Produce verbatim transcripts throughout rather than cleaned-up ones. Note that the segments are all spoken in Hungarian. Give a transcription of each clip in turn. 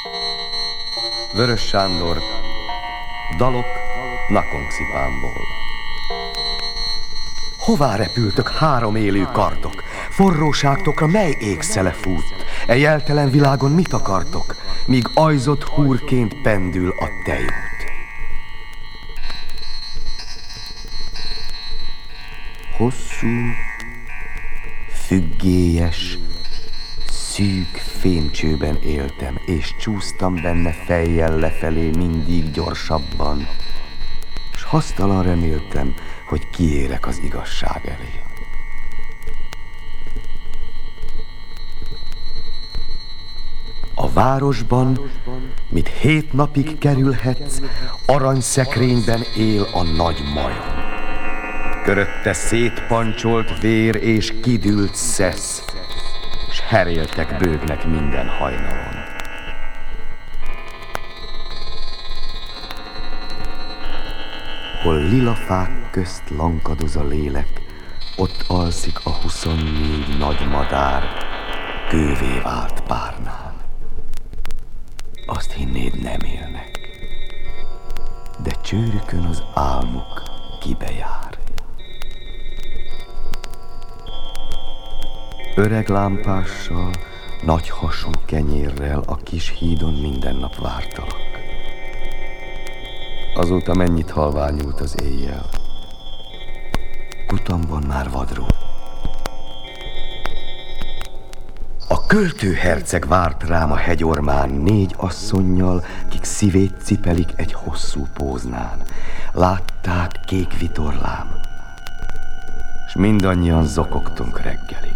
Vörös Sándor, dalok Nakoncsipánból. Hová repültök három élő kartok? Forróságtokra mely égszele fut? E jeltelen világon mit akartok, míg ajzott húrként pendül a tejút? Hosszú, függélyes, szűk fémcsőben éltem, és csúsztam benne fejjel lefelé mindig gyorsabban, s hasztalan reméltem, hogy kiérek az igazság elé. A városban, mit hét napig kerülhetsz, aranyszekrényben él a nagy majom. Körötte szétpancsolt vér és kidült szesz, s heréltek bőgnek minden hajnalon. Hol lilafák közt lankadoz a lélek, ott alszik a huszonnégy nagy madár, kővé vált párnán. Azt hinnéd, nem élnek, de csőrükön az álmuk kibejár. Öreg lámpással, nagy hasú kenyérrel a kis hídon minden nap vártalak. Azóta mennyit halványult az éjjel. Kutamban már vadró. A költőherceg várt rám a hegyormán négy asszonnyal, kik szívét cipelik egy hosszú póznán. Látták kék vitorlám, s mindannyian zokogtunk reggelig.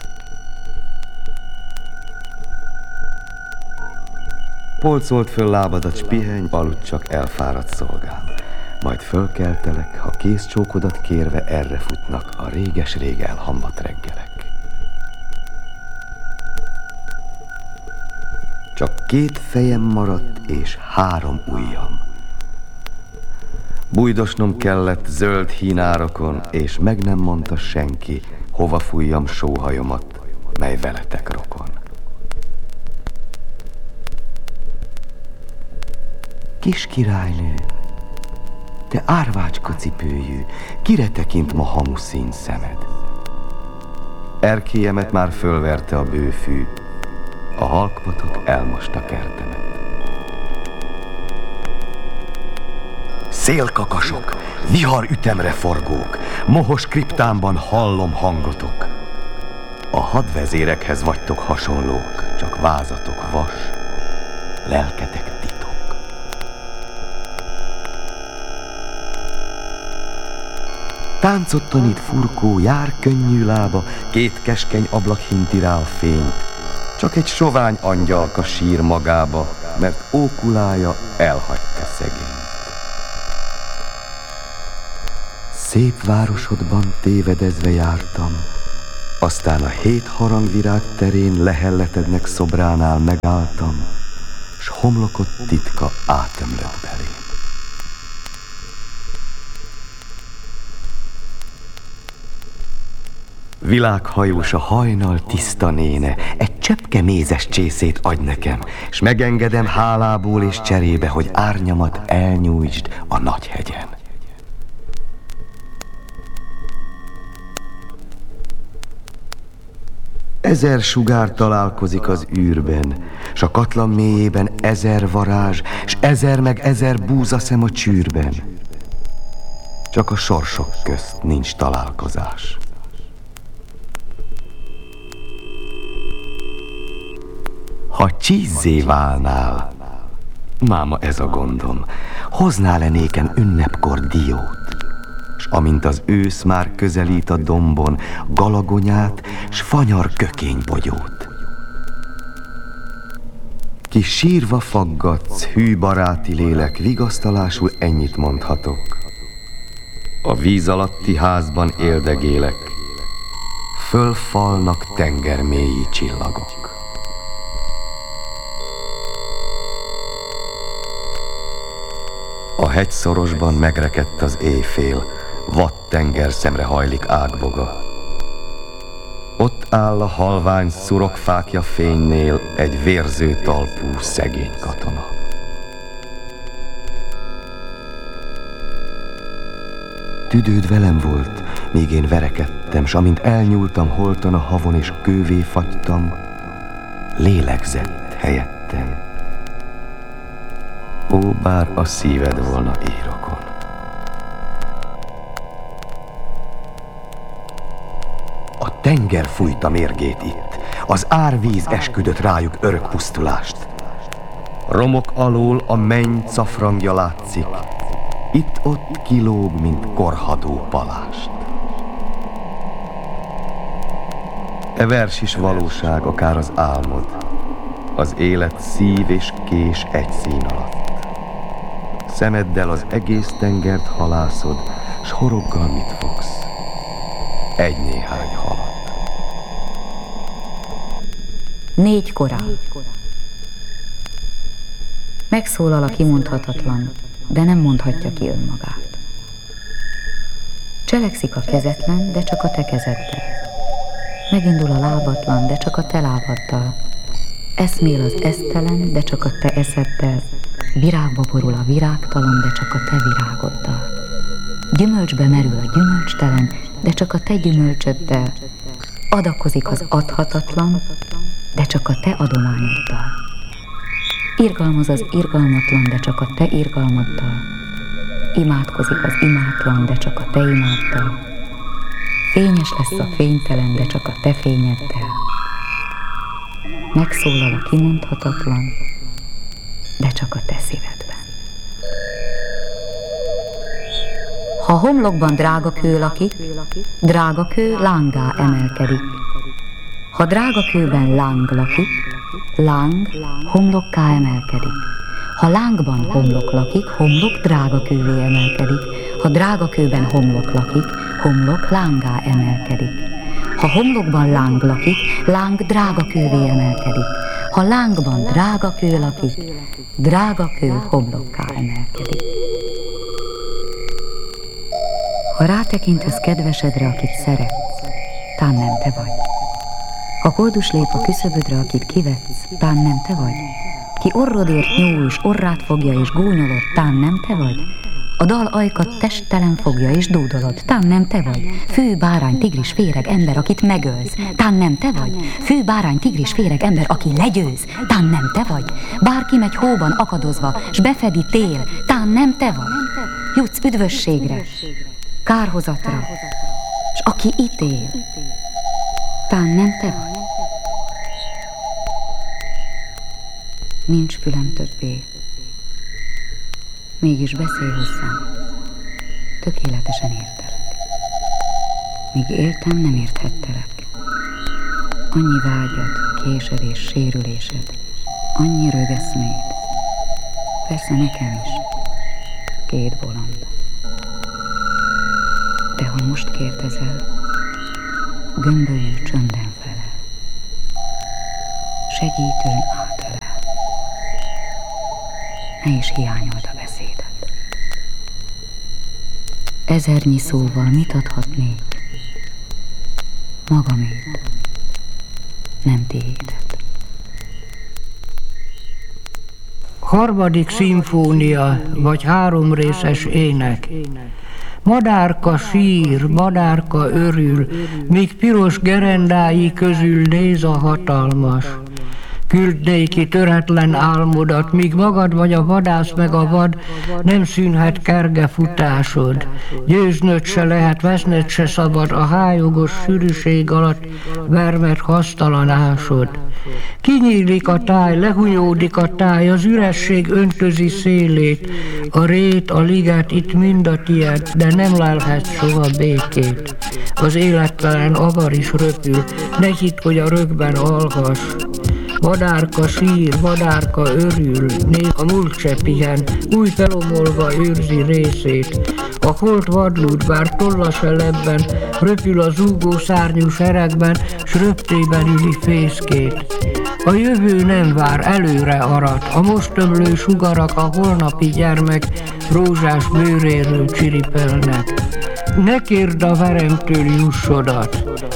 Polcolt föl lábadat, s pihenj, aludj csak, elfáradt szolgám. Majd fölkeltelek, ha kézcsókodat kérve erre futnak a réges-rég elhamvadt reggelek. Csak két fejem maradt, és három ujjam. Bújdosnom kellett zöld hínárokon, és meg nem mondta senki, hova fújjam sóhajomat, mely veletek rokon. Kis királynő, te árvácska cipőjű, kire tekint ma hamuszín szemed? Erkélyemet már fölverte a bőfű, a halkpatok elmosta kertemet. Szélkakasok, vihar ütemre forgók, mohos kriptámban hallom hangotok. A hadvezérekhez vagytok hasonlók, csak vázatok vas, lelketek titok. Táncot tanít furkó, jár könnyű lába, két keskeny ablak hinti rá a fényt. Csak egy sovány angyalka sír magába, mert ókulája elhagyta szegényt. Szép városodban tévedezve jártam, aztán a hét harangvirág terén lehelletednek szobránál megálltam, s homlokod titka átömlött belém. Világhajós a hajnal tiszta néne, egy cseppke mézes csészét adj nekem, s megengedem hálából és cserébe, hogy árnyamat elnyújtsd a nagy hegyen. Ezer sugár találkozik az űrben, s a katlan mélyében ezer varázs, s ezer meg ezer búzaszem a csűrben. Csak a sorsok közt nincs találkozás. Ha csízzé válnál, máma ez a gondom, hoznál-e nékem ünnepkor diót, s amint az ősz már közelít a dombon, galagonyát s fanyar kökénybogyót. Ki sírva faggatsz, hű baráti lélek, vigasztalásul ennyit mondhatok. A víz alatti házban éldegélek, fölfalnak tengermélyi csillagok. A hegyszorosban megrekedt az éjfél, vad tenger szemre hajlik ágboga. Ott Ott áll a halvány szurokfákja fénynél egy vérző talpú szegény katona. Tüdőd velem volt, míg én verekedtem, s amint elnyúltam holtan a havon és kővé fagytam, lélegzett helyettem. Ó, bár a szíved volna érokon. A tenger fújta mérgét itt, az árvíz esküdött rájuk örök pusztulást. Romok alól a menny cafrangja látszik, itt-ott kilóg, mint korhadó palást. E vers is valóság, akár az álmod, az élet szív és kés egy szín alatt. Szemeddel az egész tengert halászod, s horoggal mit fogsz? Egy néhány halat. Négy korán. Megszólal a kimondhatatlan, de nem mondhatja ki önmagát. Cselekszik a kezetlen, de csak a te kezeddel. Megindul a lábatlan, de csak a te lábaddal. Eszmél az esztelen, de csak a te eszeddel. Virágba borul a virágtalan, de csak a te virágoddal. Gyümölcsbe merül a gyümölcstelen, de csak a te gyümölcsöddel. Adakozik az adhatatlan, de csak a te adományoddal. Irgalmaz az irgalmatlan, de csak a te irgalmaddal. Imádkozik az imátlan, de csak a te imáddal. Fényes lesz a fénytelen, de csak a te fényeddel. Megszólal a kimondhatatlan, de csak a te szívedben. Ha homlokban drága kő lakik, drága kő lángá emelkedik. Ha drága kőben láng lakik, láng homlokká emelkedik. Ha lángban homlok lakik, homlok drága kővé emelkedik. Ha drága kőben homlok lakik, homlok lángá emelkedik. Ha homlokban láng lakik, láng drága kővé emelkedik. Ha lángban drága kő lakik, drága kő homlokká emelkedik. Ha rátekintesz kedvesedre, akit szeretsz, tán nem te vagy. Ha koldus lép a küszöbödre, akit kivetsz, tán nem te vagy. Ki orrodért nyúl, s orrát fogja és gúnyolod, tán nem te vagy. A dal ajkat testtelen fogja és dúdolod, tán nem te vagy. Fő bárány, tigris, féreg, ember, akit megölsz, tán nem te vagy. Fő bárány, tigris, féreg, ember, aki legyőz, tán nem te vagy. Bárki megy hóban akadozva, s befedi tél, tán nem te vagy. Jutsz üdvösségre, kárhozatra, s aki ítél, tán nem te vagy. Nincs fülem többé, mégis beszélj hozzám, tökéletesen értelek. Míg éltem, nem érthettelek. Annyi vágyad, késed és sérülésed, annyi rögeszméd, persze nekem is, két bolond. De ha most kérdezel, gömbölyű csönden felel, segítőn átölel. Ne is hiányold a beszédet. Ezernyi szóval mit adhatnék? Magamét, nem tiédet. Harmadik szimfónia, vagy háromrészes ének. Madárka sír, madárka örül, míg piros gerendái közül néz a hatalmas. Küld néki töretlen álmodat, míg magad vagy a vadász meg a vad, nem szűnhet kerge futásod. Győznöd se lehet, veszned se szabad, a hájogos sűrűség alatt vermet hasztalan ásod. Kinyílik a táj, lehunyódik a táj, az üresség öntözi szélét, a rét, a liget itt mind a tied, de nem lelhetsz soha békét. Az élettelen avar is röpül, ne hidd, hogy a rögben alhass. Madárka sír, madárka örül, néz a múlt se pihen, új felomolva őrzi részét. A holt vadlúd, bár tolla se lebben, röpül a zúgó szárnyú seregben, s röptében üli fészkét. A jövő nem vár, előre arat, a most ömlő sugarak a holnapi gyermek rózsás bőréről csiripelnek. Ne kérd a veremtől jussodat,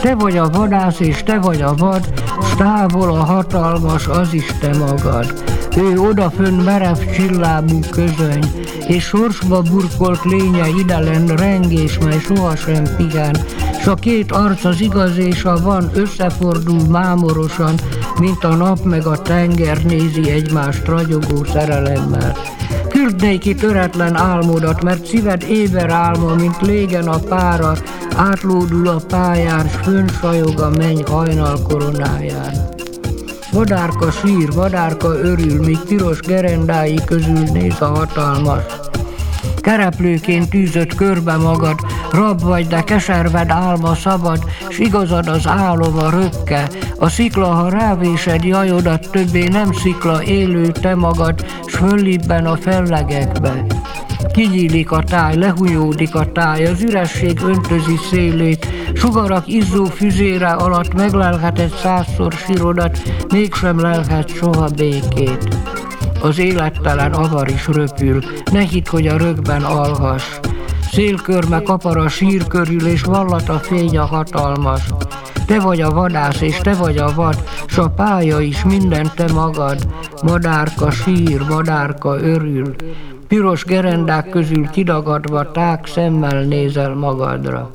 Te vagy a vadász és te vagy a vad, s távol a hatalmas, az is te magad. Ő odafönn merev csillábú közöny, és sorsba burkolt lénye idelen rengés, mely sohasem pihen, s a két arc az igaz és a van összefordul mámorosan, mint a nap meg a tenger nézi egymást ragyogó szerelemmel. Küld néki töretlen álmodat, mert szíved éber álma, mint légen a pára, átlódul a pályán, s fönnsajog a menny hajnal koronáján. Vadárka sír, vadárka örül, míg piros gerendái közül néz a hatalmas. Kereplőként tűzött körbe magad, rab vagy, de keserved álma szabad, s igazad az álom a röpke. A szikla, ha rávésed jajodat, többé nem szikla, élő te magad, s föllibben a fellegekbe. Kinyílik a táj, lehújódik a táj, az üresség öntözi szélét, sugarak izzó füzére alatt meglelheted százszor sirodat, mégsem lelhet soha békét. Az élettelen avar is röpül, ne hidd, hogy a rögben alhass. Szélkörme kapar a sír körül, és vallat a fény a hatalmas. Te vagy a vadász, és te vagy a vad, s a pálya is minden te magad. Madárka sír, madárka örül, piros gerendák közül kidagadva tág szemmel nézel magadra.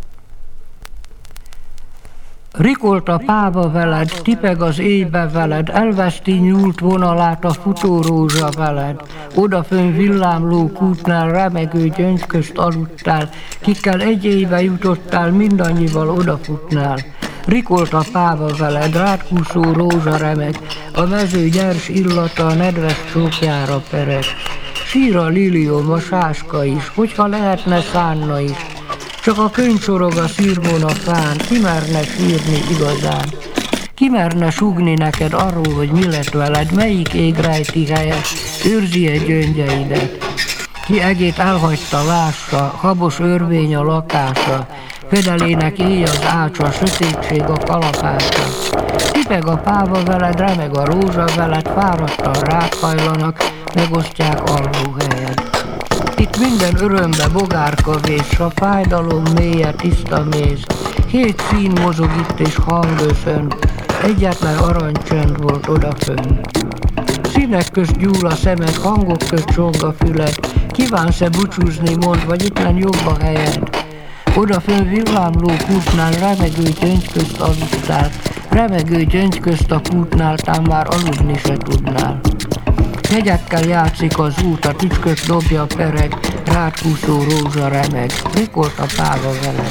Rikolt a páva veled, tipeg az éjbe veled, elveszti nyúlt vonalát a futórózsa veled. Odafönn villámló kútnál remegő gyöngy közt aludtál, kikkel egy éve jutottál, mindannyival odafutnál. Rikolt a páva veled, rád kúszó rózsa remeg, a mező nyers illata a nedves csókjára pereg. Sír a lilium, a sáska is, hogyha lehetne szánna is. Csak a könyv sorog a szirmón a fán, ki merne sírni igazán? Ki merne sugni neked arról, hogy mi lett veled, melyik ég rejti helyet, őrzi-e gyöngyeidet? Ki egét elhagyta, lássa, habos örvény a lakása, fedelének éj az ácsa, sötétség a kalapása. Tipeg a páva veled, remeg a rózsa veled, fáradtan rád hajlanak, megosztják alvóhelyed. Itt minden örömbe bogárka vész, s a fájdalom mélye tiszta méz. Hét szín mozog itt és hangöszön, egyetlen aranycsönd volt odafönn. Színek közt gyúl a szemed, hangok közt csong a füled, kívánsz-e búcsúzni, mondd, vagy ittlen jobb a helyed. Odafönn villámló kútnál, remegő gyöngy közt aludtál, remegő gyöngy közt a kútnál, tán már aludni se tudnál. Hegyekkel játszik az út, a tücsköt dobja a pereg, rád kúszó rózsa remeg, rikolt a páva veled.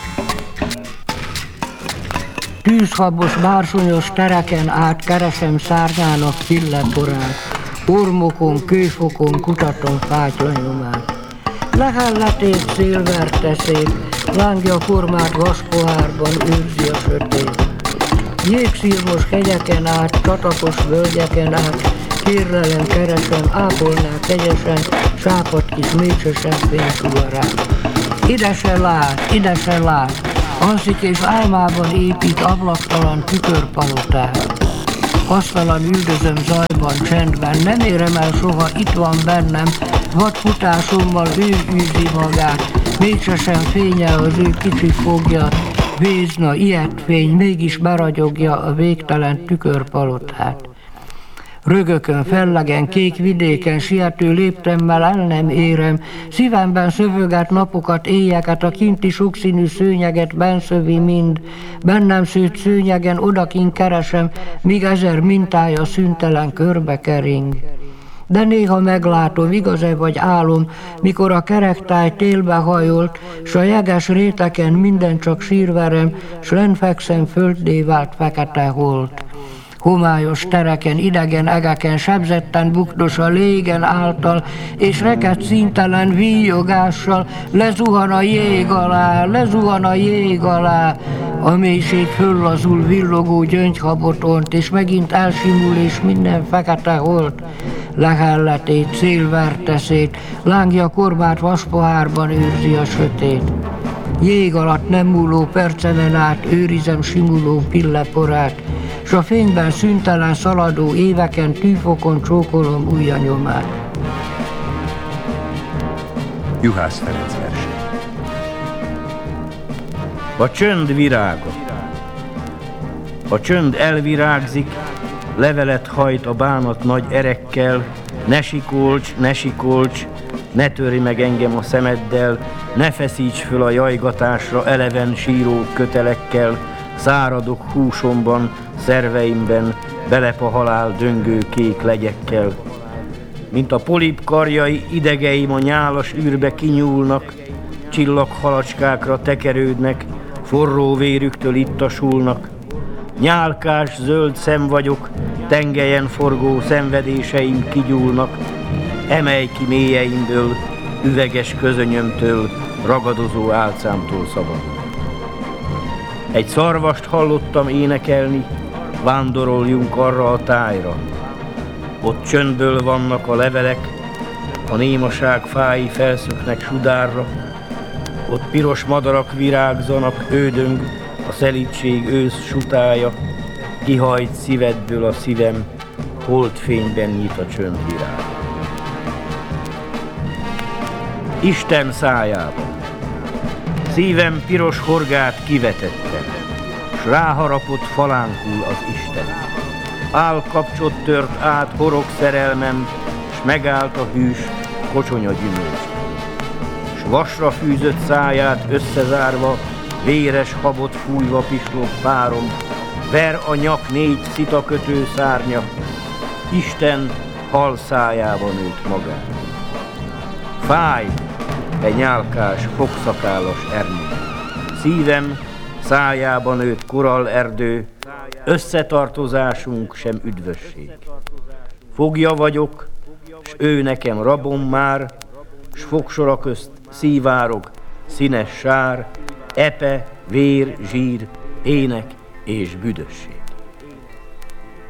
Tűzhabos, bársonyos tereken át keresem szárnyának pilleporát, ormokon, kőfokon kutatom fátyonyomát. Lehelletét szél verte szét, lángja formát vaspohárban őrzi a sötét. Jégszilmos hegyeken át, tatakos völgyeken át, kérlelem keresem, ápolnál kegyesen, sápadt kis mécsesen fénysugarát. Ide se lát, ide se lát, alszik és álmában épít ablaktalan tükörpalotát. Asztalan üldözöm zajban, csendben, nem érem el soha, itt van bennem, vadfutásommal ő űzi magát, mégsesem fényel az ő kicsi fogja, vézna, ilyet fény, mégis beragyogja a végtelen tükörpalotát. Rögökön, fellegen, kék vidéken, siető léptemmel el nem érem, szívemben szövöget napokat, éjjeket, a kinti sokszínű szőnyeget benszövi mind, bennem szőtt szőnyegen odakint keresem, míg ezer mintája szüntelen körbe kering. De néha meglátom, igaz-e vagy álom, mikor a kerektáj télbe hajolt, s a jeges réteken minden csak sírverem, s lenn fekszem földdé vált fekete holt. Homályos tereken, idegen egeken, sebzetten bukdos a légen által, és reket színtelen víjogással lezuhan a jég alá, lezuhan a jég alá. A mélység föllazul villogó gyöngyhabotont, és megint elsimul, és minden fekete holt. Lehelletét, szél verte szét, lángja korbát vaspohárban őrzi a sötét. Jég alatt nem múló percemen át őrizem simuló pilleporát, s a fényben szüntelen szaladó éveken tűfokon csókolom ujjanyomát. Juhász Ferenc verse. A csönd virága. A csönd elvirágzik, levelet hajt a bánat nagy erekkel, ne sikolcs, ne sikolcs, ne törj meg engem a szemeddel, ne feszíts föl a jajgatásra eleven síró kötelekkel, száradok húsomban, szerveimben, belep a halál döngő kék legyekkel. Mint a polip karjai, idegeim a nyálas űrbe kinyúlnak, csillaghalacskákra tekerődnek, forró vérüktől ittasulnak. Nyálkás zöld szem vagyok, tengelyen forgó szenvedéseim kigyúlnak, emelj ki mélyeimből, üveges közönyömtől, ragadozó álcámtól szabadul. Egy szarvast hallottam énekelni, vándoroljunk arra a tájra. Ott csöndből vannak a levelek, a némaság fái felszöknek sudárra, ott piros madarak virágzanak, ődöng a szelídség ősz sutája, kihajt szívedből a szívem, holdfényben nyit a csöndvirág. Isten szájában. Szívem piros horgát kivetette, s ráharapott falánkul az Isten. Álkapcsot tört át horog szerelmem, s megállt a hűs kocsonya gyümölcs. S vasra fűzött száját összezárva, véres habot fújva pislog párom, ver a nyak négy szitakötő szárnya, Isten hal szájába nőtt magát. Fáj, te nyálkás, fogszakállas Ernő, szívem szájába nőtt korall erdő, összetartozásunk sem üdvösség. Fogja vagyok, s ő nekem rabom már, s fogsora közt szívárog, színes sár, epe, vér, zsír, ének és büdösség.